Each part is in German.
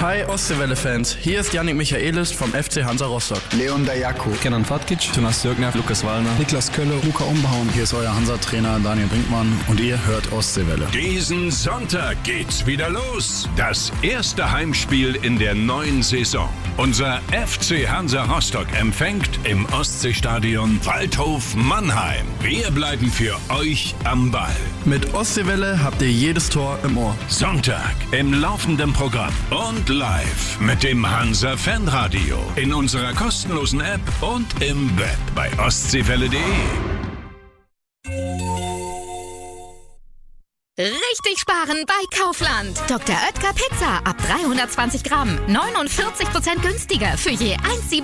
Hi Ostseewelle-Fans, hier ist Yannick Michaelis vom FC Hansa Rostock. Leon Dajako, Kenan Fatkic, Jonas Jörgner, Lukas Wallner, Niklas Kölle, Luca Umbauen. Hier ist euer Hansa-Trainer Daniel Brinkmann und ihr hört Ostseewelle. Diesen Sonntag geht's wieder los. Das erste Heimspiel in der neuen Saison. Unser FC Hansa Rostock empfängt im Ostseestadion Waldhof Mannheim. Wir bleiben für euch am Ball. Mit Ostseewelle habt ihr jedes Tor im Ohr. Sonntag im laufenden Programm und live mit dem Hansa Fanradio in unserer kostenlosen App und im Web bei ostseewelle.de. Richtig sparen bei Kaufland. Dr. Oetker Pizza ab 320 Gramm. 49% günstiger für je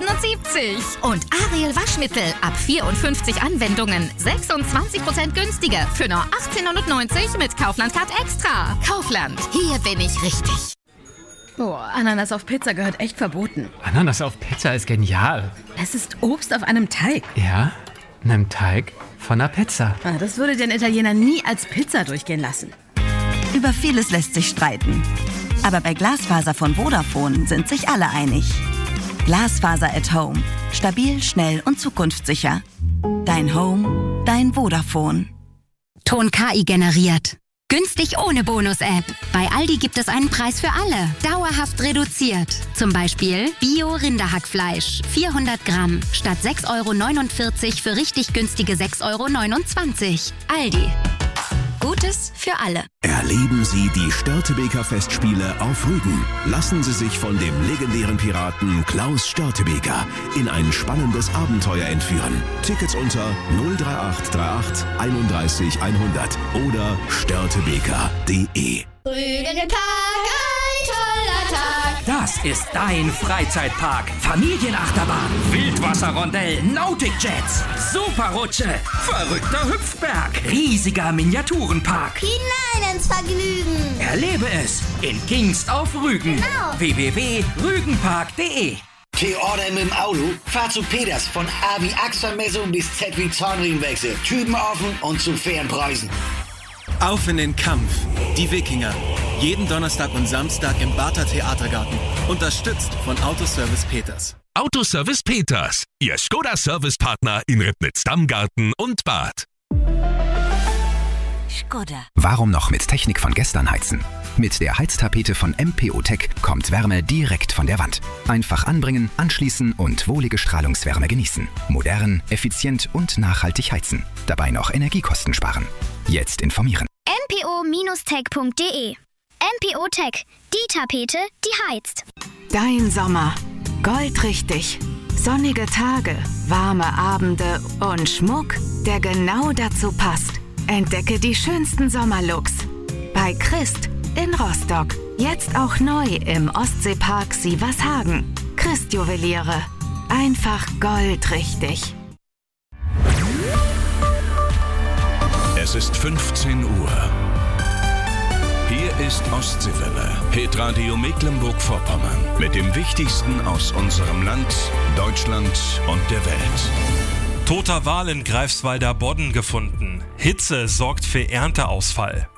1,77. Und Ariel Waschmittel ab 54 Anwendungen. 26% günstiger für nur 18,90 mit Kaufland Card Extra. Kaufland, hier bin ich richtig. Boah, Ananas auf Pizza gehört echt verboten. Ananas auf Pizza ist genial. Es ist Obst auf einem Teig. Ja, einem Teig von einer Pizza. Das würde den Italiener nie als Pizza durchgehen lassen. Über vieles lässt sich streiten. Aber bei Glasfaser von Vodafone sind sich alle einig. Glasfaser at Home. Stabil, schnell und zukunftssicher. Dein Home, dein Vodafone. Ton KI generiert. Günstig ohne Bonus-App. Bei Aldi gibt es einen Preis für alle. Dauerhaft reduziert. Zum Beispiel Bio-Rinderhackfleisch. 400 Gramm. Statt 6,49 € für richtig günstige 6,29 €. Aldi. Gutes für alle. Erleben Sie die Störtebeker Festspiele auf Rügen. Lassen Sie sich von dem legendären Piraten Klaus Störtebeker in ein spannendes Abenteuer entführen. Tickets unter 03838 31 100 oder störtebeker.de. Rügenpark, ein toller Tag. Das ist dein Freizeitpark. Familienachterbahn, Wildwasserrondell, Nautic-Jets, Superrutsche, verrückter Hüpfberg, riesiger Miniaturenpark. Hinein ins Vergnügen. Erlebe es in Kingst auf Rügen. Genau. www.rügenpark.de. T-Order mit dem Auto? Fahr zu Peters von A wie Achselmessung bis Z wie Zahnriemenwechsel. Typen offen und zu fairen Preisen. Auf in den Kampf. Die Wikinger. Jeden Donnerstag und Samstag im Barther Theatergarten. Unterstützt von Autoservice Peters. Autoservice Peters, Ihr Skoda-Service-Partner in Ribnitz-Dammgarten und Bad. Skoda. Warum noch mit Technik von gestern heizen? Mit der Heiztapete von MPO-Tech kommt Wärme direkt von der Wand. Einfach anbringen, anschließen und wohlige Strahlungswärme genießen. Modern, effizient und nachhaltig heizen. Dabei noch Energiekosten sparen. Jetzt informieren. mpo-tech.de. MPO Tech, die Tapete, die heizt. Dein Sommer. Goldrichtig. Sonnige Tage, warme Abende und Schmuck, der genau dazu passt. Entdecke die schönsten Sommerlooks. Bei Christ in Rostock. Jetzt auch neu im Ostseepark Sievershagen. Christ Juweliere. Einfach goldrichtig. Es ist 15 Uhr. Hier ist Ostseewelle, Hitradio Mecklenburg-Vorpommern. Mit dem Wichtigsten aus unserem Land, Deutschland und der Welt. Toter Wal in Greifswalder Bodden gefunden. Hitze sorgt für Ernteausfall.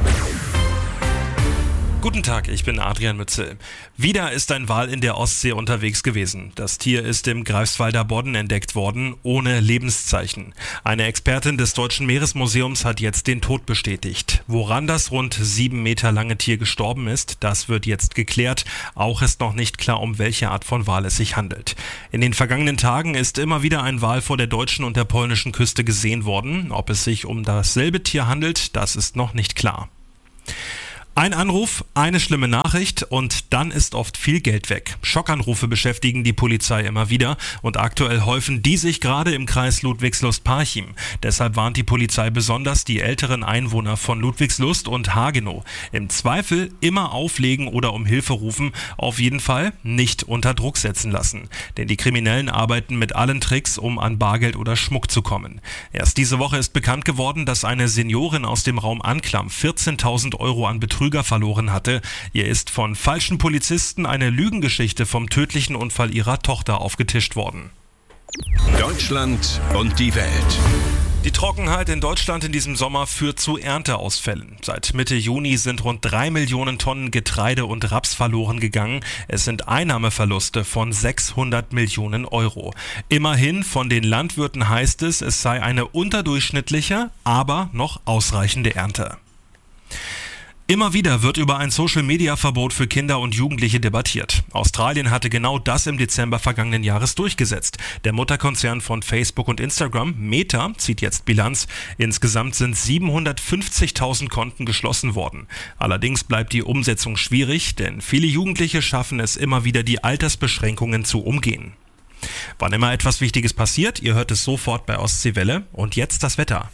Guten Tag, ich bin Adrian Mützel. Wieder ist ein Wal in der Ostsee unterwegs gewesen. Das Tier ist im Greifswalder Bodden entdeckt worden, ohne Lebenszeichen. Eine Expertin des Deutschen Meeresmuseums hat jetzt den Tod bestätigt. Woran das rund 7 Meter lange Tier gestorben ist, das wird jetzt geklärt. Auch ist noch nicht klar, um welche Art von Wal es sich handelt. In den vergangenen Tagen ist immer wieder ein Wal vor der deutschen und der polnischen Küste gesehen worden. Ob es sich um dasselbe Tier handelt, das ist noch nicht klar. Ein Anruf, eine schlimme Nachricht und dann ist oft viel Geld weg. Schockanrufe beschäftigen die Polizei immer wieder und aktuell häufen die sich gerade im Kreis Ludwigslust-Parchim. Deshalb warnt die Polizei besonders die älteren Einwohner von Ludwigslust und Hagenow. Im Zweifel immer auflegen oder um Hilfe rufen, auf jeden Fall nicht unter Druck setzen lassen. Denn die Kriminellen arbeiten mit allen Tricks, um an Bargeld oder Schmuck zu kommen. Erst diese Woche ist bekannt geworden, dass eine Seniorin aus dem Raum Anklam 14.000 € an Betrüger verloren hatte. Ihr ist von falschen Polizisten eine Lügengeschichte vom tödlichen Unfall ihrer Tochter aufgetischt worden. Deutschland und die Welt. Die Trockenheit in Deutschland in diesem Sommer führt zu Ernteausfällen. Seit Mitte Juni sind rund 3 Millionen Tonnen Getreide und Raps verloren gegangen. Es sind Einnahmeverluste von 600 Millionen Euro. Immerhin von den Landwirten heißt es, es sei eine unterdurchschnittliche, aber noch ausreichende Ernte. Immer wieder wird über ein Social-Media-Verbot für Kinder und Jugendliche debattiert. Australien hatte genau das im Dezember vergangenen Jahres durchgesetzt. Der Mutterkonzern von Facebook und Instagram, Meta, zieht jetzt Bilanz. Insgesamt sind 750.000 Konten geschlossen worden. Allerdings bleibt die Umsetzung schwierig, denn viele Jugendliche schaffen es immer wieder, die Altersbeschränkungen zu umgehen. Wann immer etwas Wichtiges passiert, ihr hört es sofort bei Ostseewelle. Und jetzt das Wetter.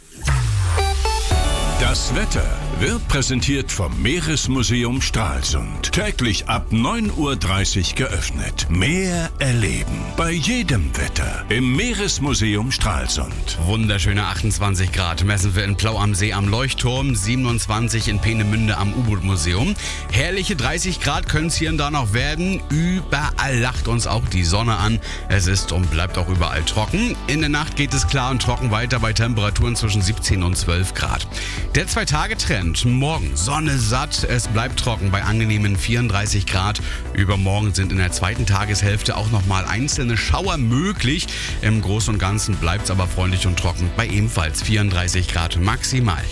Das Wetter wird präsentiert vom Meeresmuseum Stralsund. Täglich ab 9:30 Uhr geöffnet. Meer erleben. Bei jedem Wetter im Meeresmuseum Stralsund. Wunderschöne 28 Grad messen wir in Plau am See am Leuchtturm, 27 in Peenemünde am U-Boot-Museum. Herrliche 30 Grad können es hier und da noch werden. Überall lacht uns auch die Sonne an. Es ist und bleibt auch überall trocken. In der Nacht geht es klar und trocken weiter bei Temperaturen zwischen 17 und 12 Grad. Der 2-Tage-Trend. Morgen Sonne satt, es bleibt trocken bei angenehmen 34 Grad. Übermorgen sind in der zweiten Tageshälfte auch nochmal einzelne Schauer möglich. Im Großen und Ganzen bleibt es aber freundlich und trocken bei ebenfalls 34 Grad maximal.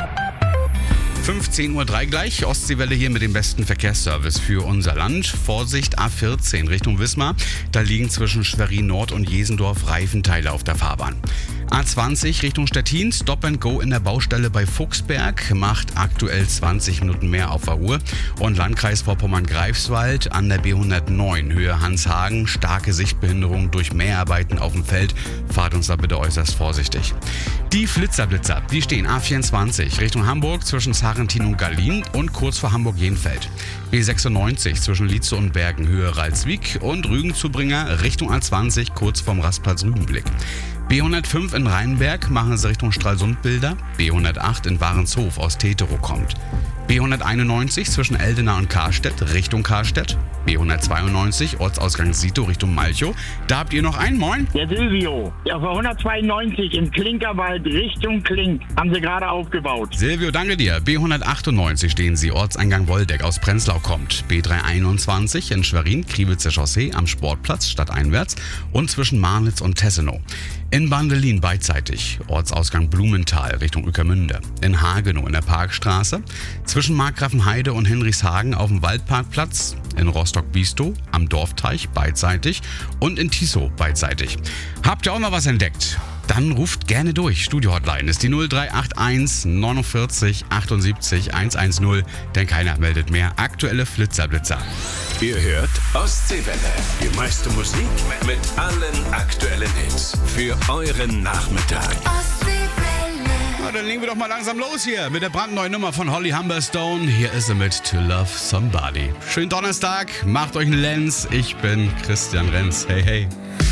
15:03 Uhr gleich, Ostseewelle hier mit dem besten Verkehrsservice für unser Land. Vorsicht, A14 Richtung Wismar. Da liegen zwischen Schwerin Nord und Jesendorf Reifenteile auf der Fahrbahn. A20 Richtung Stettin, Stop and Go in der Baustelle bei Fuchsberg, macht aktuell 20 Minuten mehr auf der Uhr. Und Landkreis Vorpommern-Greifswald an der B109 Höhe Hanshagen, starke Sichtbehinderung durch Mäharbeiten auf dem Feld. Fahrt uns da bitte äußerst vorsichtig. Die Flitzer, die stehen A24 Richtung Hamburg zwischen Sarrentin und Gallien und kurz vor Hamburg-Jenfeld. B96 zwischen Lietze und Bergen Höhe Ralswiek und Rügenzubringer Richtung A20 kurz vorm Rastplatz Rügenblick. B105 in Rheinberg machen sie Richtung Stralsund-Bilder. B108 in Warenshof aus Teterow kommt. B191 zwischen Eldena und Karstedt Richtung Karstedt. B192 Ortsausgang Sito Richtung Malchow. Da habt ihr noch einen, moin. Der Silvio. Auf der 192 im Klinkerwald Richtung Klink haben sie gerade aufgebaut. Silvio, danke dir. B198 stehen sie, Ortseingang Woldeck aus Prenzlau kommt. B321 in Schwerin, Kriwitzer Chaussee am Sportplatz stadteinwärts und zwischen Marnitz und Tessenow. In Bandelin beidseitig, Ortsausgang Blumenthal Richtung Ueckermünde. In Hagenow in der Parkstraße, zwischen Markgrafenheide und Henrichshagen auf dem Waldparkplatz. In Rostock-Biestow am Dorfteich beidseitig und in Tisow beidseitig. Habt ihr auch noch was entdeckt? Dann ruft gerne durch. Studio-Hotline ist die 0381 49 78 110, denn keiner meldet mehr. Aktuelle Flitzer-Blitzer. Ihr hört Ostseewelle. Die meiste Musik mit allen aktuellen Hits. Für euren Nachmittag. Na, dann legen wir doch mal langsam los hier mit der brandneuen Nummer von Holly Humberstone. Hier ist sie mit To Love Somebody. Schönen Donnerstag, macht euch einen Lenz. Ich bin Christian Renz. Hey, hey.